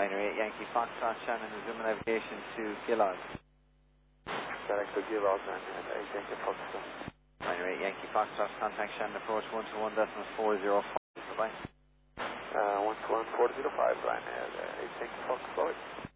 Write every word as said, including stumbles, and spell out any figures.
Ryanair eight Yankee Foxtrot, Shannon, resume navigation to Gillard. Direct to Gillard, Ryanair eight Yankee Foxtrot. Ryanair eight Yankee Foxtrot, contact Shannon, approach one two one decimal four zero five. Bye-bye. Uh, one two one four zero five, Ryanair eight Yankee Foxtrot.